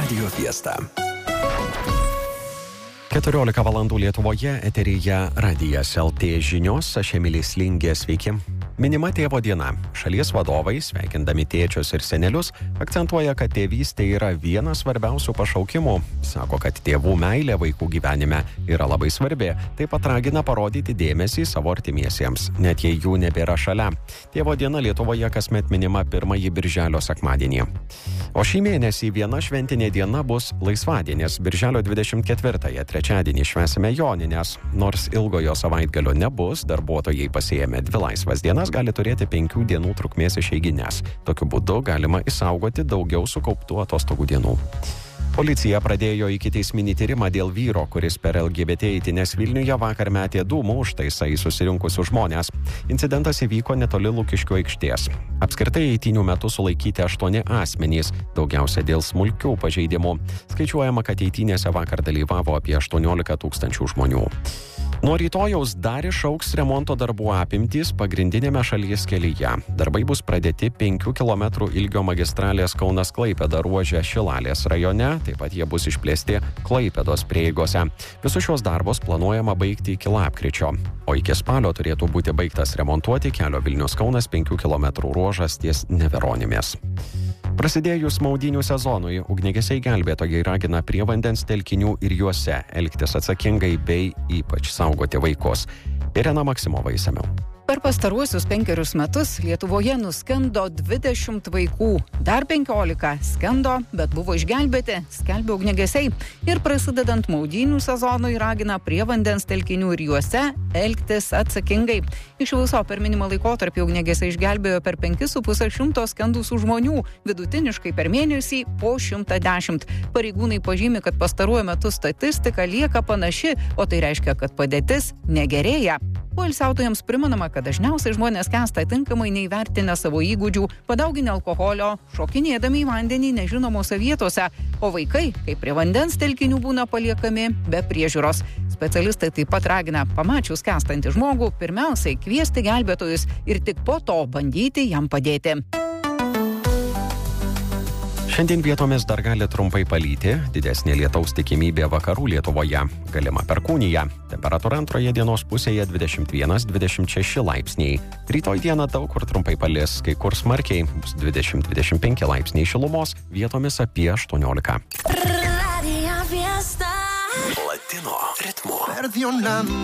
Radio Fiesta. 14 valandų Lietuvoje, eteryje Radijas LT žinios, aš Emilis Lingė, sveiki. Minima tėvo diena. Šalies vadovai, sveikindami tėčius ir senelius, akcentuoja, kad tėvystė yra vienas svarbiausių pašaukimų. Sako, kad tėvų meilė vaikų gyvenime yra labai svarbi. Taip pat ragina parodyti dėmesį savo artimiesiems, net jei jų nebėra šalia. Tėvo diena Lietuvoje kasmet minima 1 birželio sekmadienį. O šį mėnesį viena šventinė diena bus laisvadienis. Birželio 24-ąją, trečiadienį švęsime Jonines. Nors ilgojo savaitgalio nebus, darbuotojai pasiėmę 2 laisvas dienas gali turėti 5 dienų trukmės išeigines. Tokiu būdu galima išsaugoti daugiau sukauptų atostogų dienų. Policija pradėjo ikiteisminį tyrimą dėl vyro, kuris per LGBT eitynes Vilniuje vakar metė dūmų užtaisą į susirinkusius žmonės. Incidentas įvyko netoli Lukiškių aikštės. Apskritai eitynių metu sulaikyti 8 asmenys, daugiausia dėl smulkių pažeidimų. Skaičiuojama, kad eitynėse vakar dalyvavo apie 18 000 žmonių. Nuo rytojaus dar išaugs remonto darbų apimtys pagrindinėme šalies kelyje. Darbai bus pradėti 5 km ilgio magistralės Kaunas-Klaipėda ruože Šilalės rajone, taip pat jie bus išplėsti Klaipėdos prieigose. Visus šios darbus planuojama baigti iki lapkričio, o iki spalio turėtų būti baigtas remontuoti kelio Vilnius-Kaunas 5 km ruožas ties Neveronimis. Prasidėjus maudynių sezonui, ugniagesiai gelbėtojai ragina prie vandens telkinių ir juose elgtis atsakingai bei ypač saugoti vaikus. Irena Maksimova išsamiau. Per pastaruosius 5 metus Lietuvoje nuskendo 20 vaikų. Dar 15 skendo, bet buvo išgelbėti, skelbia ugniagesiai. Ir prasidedant maudynių sezonui ragina prie vandens telkinių ir juose elgtis atsakingai. Iš viso per minimą laikotarpį ugniagesiai išgelbėjo per 5,5 skendusių žmonių, vidutiniškai per mėnesį po 110. Pareigūnai pažymi, kad pastaruoju metu statistika lieka panaši, o tai reiškia, kad padėtis negerėja. Poilsiautojams primenama, kad dažniausiai žmonės skęsta tinkamai neįvertinę savo įgūdžių, padauginę alkoholio, šokinėdami į vandenį nežinomose vietose, o vaikai, kaip prie vandens telkinių, būna paliekami be priežiūros. Specialistai taip pat ragina, pamačius skęstantį žmogų, pirmiausiai kviesti gelbėtojus ir tik po to bandyti jam padėti. Šiandien vietomis dar gali trumpai palyti, didesnė lietaus tikimybė vakarų Lietuvoje, galima perkūnija. Temperatūra antroje dienos pusėje 21-26 laipsniai. Rytoj dieną daug kur trumpai palis, kai kur smarkiai, bus 20-25 laipsniai šilumos, vietomis apie 18. Latino ritmo.